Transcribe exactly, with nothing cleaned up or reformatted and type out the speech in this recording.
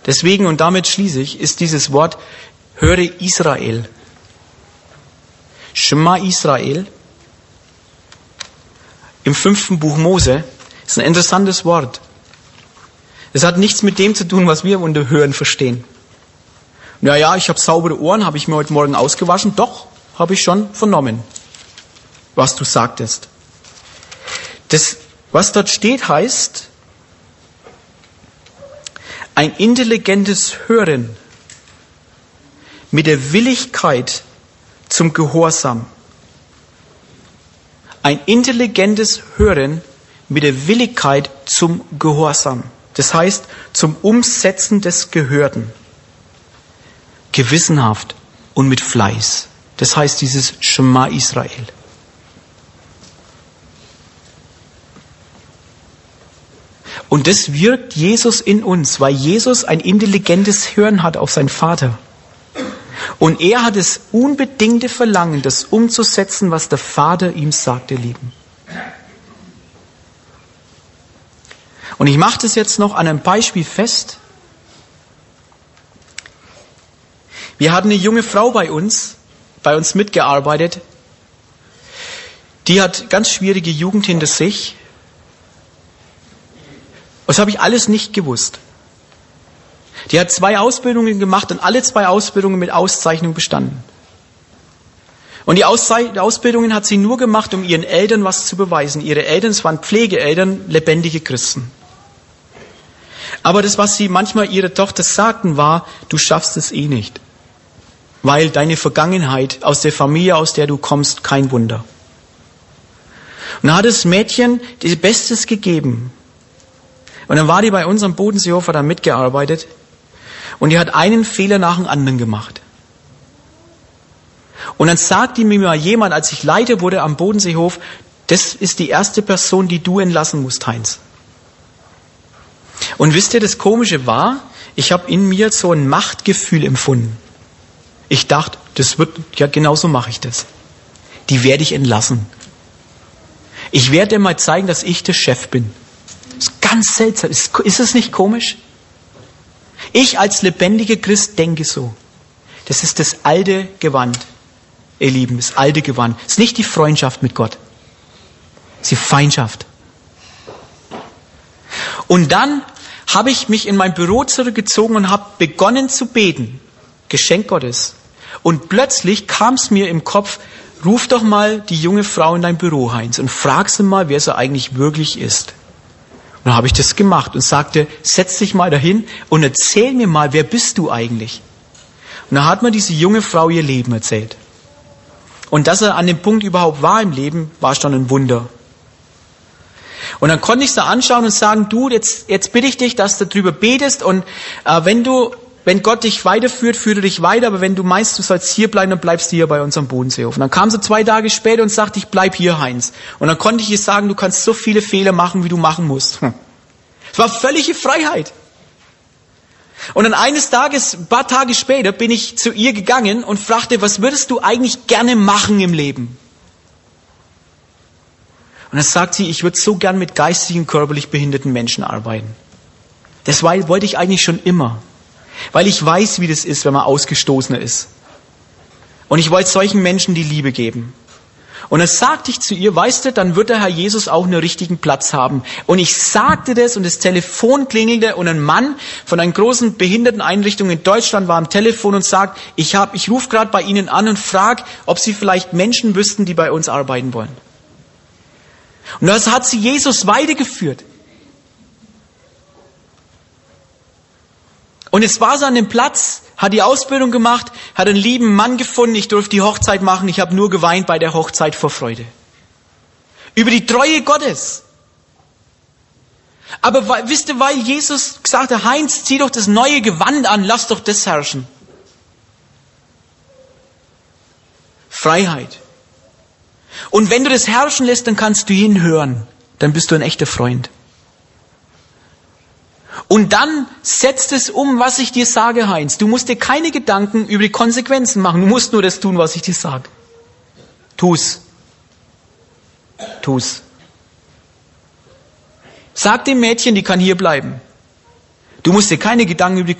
Deswegen, und damit schließe ich, ist dieses Wort, höre Israel. Shema Israel. Im fünften Buch Mose ist ein interessantes Wort. Es hat nichts mit dem zu tun, was wir unter Hören verstehen. Ja, ja, ich habe saubere Ohren, habe ich mir heute Morgen ausgewaschen. Doch, habe ich schon vernommen, was du sagtest. Das, was dort steht, heißt, ein intelligentes Hören mit der Willigkeit zum Gehorsam. Ein intelligentes Hören mit der Willigkeit zum Gehorsam. Das heißt, zum Umsetzen des Gehörten. Gewissenhaft und mit Fleiß. Das heißt dieses Shema Israel. Und das wirkt Jesus in uns, weil Jesus ein intelligentes Hören hat auf seinen Vater. Und er hat das unbedingte Verlangen, das umzusetzen, was der Vater ihm sagt, ihr Lieben. Und ich mache das jetzt noch an einem Beispiel fest. Wir hatten eine junge Frau bei uns, bei uns mitgearbeitet. Die hat ganz schwierige Jugend hinter sich. Das habe ich alles nicht gewusst. Die hat zwei Ausbildungen gemacht und alle zwei Ausbildungen mit Auszeichnung bestanden. Und die Ausbildungen hat sie nur gemacht, um ihren Eltern was zu beweisen. Ihre Eltern, es waren Pflegeeltern, lebendige Christen. Aber das, was sie manchmal ihrer Tochter sagten, war, du schaffst es eh nicht. Weil deine Vergangenheit aus der Familie, aus der du kommst, kein Wunder. Und da hat das Mädchen ihr Bestes gegeben. Und dann war die bei uns am Bodenseehof, hat da mitgearbeitet. Und die hat einen Fehler nach dem anderen gemacht. Und dann sagte mir mal jemand, als ich Leiter wurde am Bodenseehof, das ist die erste Person, die du entlassen musst, Heinz. Und wisst ihr, das Komische war, ich habe in mir so ein Machtgefühl empfunden. Ich dachte, das wird, ja genau so mache ich das. Die werde ich entlassen. Ich werde dir mal zeigen, dass ich der Chef bin. Das ist ganz seltsam. Ist, ist es nicht komisch? Ich als lebendiger Christ denke so. Das ist das alte Gewand, ihr Lieben, das alte Gewand. Das ist nicht die Freundschaft mit Gott. Das ist die Feindschaft. Und dann habe ich mich in mein Büro zurückgezogen und habe begonnen zu beten. Geschenk Gottes. Und plötzlich kam es mir im Kopf, ruf doch mal die junge Frau in dein Büro, Heinz, und frag sie mal, wer sie eigentlich wirklich ist. Und dann habe ich das gemacht und sagte, setz dich mal dahin und erzähl mir mal, wer bist du eigentlich? Und dann hat mir diese junge Frau ihr Leben erzählt. Und dass er an dem Punkt überhaupt war im Leben, war schon ein Wunder. Und dann konnte ich sie anschauen und sagen, du, jetzt, jetzt bitte ich dich, dass du darüber betest und äh, wenn du, wenn Gott dich weiterführt, führe dich weiter, aber wenn du meinst, du sollst hier bleiben, dann bleibst du hier bei uns am Bodenseehof. Und dann kam sie zwei Tage später und sagte, ich bleib hier, Heinz. Und dann konnte ich ihr sagen, du kannst so viele Fehler machen, wie du machen musst. Hm. Es war völlige Freiheit. Und dann eines Tages, ein paar Tage später, bin ich zu ihr gegangen und fragte, was würdest du eigentlich gerne machen im Leben? Und dann sagt sie, ich würde so gern mit geistig und körperlich behinderten Menschen arbeiten. Das wollte ich eigentlich schon immer. Weil ich weiß, wie das ist, wenn man Ausgestoßener ist. Und ich wollte solchen Menschen die Liebe geben. Und dann sagte ich zu ihr, weißt du, dann wird der Herr Jesus auch einen richtigen Platz haben. Und ich sagte das und das Telefon klingelte und ein Mann von einer großen Behinderteneinrichtung in Deutschland war am Telefon und sagt, ich, hab, ich rufe gerade bei Ihnen an und frage, ob Sie vielleicht Menschen wüssten, die bei uns arbeiten wollen. Und das hat sie Jesus weitergeführt. Und es war so an dem Platz, hat die Ausbildung gemacht, hat einen lieben Mann gefunden, ich durfte die Hochzeit machen, ich habe nur geweint bei der Hochzeit vor Freude. Über die Treue Gottes. Aber weil, wisst ihr, weil Jesus gesagt hat, Heinz, zieh doch das neue Gewand an, lass doch das herrschen. Freiheit. Und wenn du das herrschen lässt, dann kannst du hinhören. Dann bist du ein echter Freund. Und dann setzt es um, was ich dir sage, Heinz. Du musst dir keine Gedanken über die Konsequenzen machen. Du musst nur das tun, was ich dir sage. Tu's. Tu's. Sag dem Mädchen, die kann hier bleiben. Du musst dir keine Gedanken über die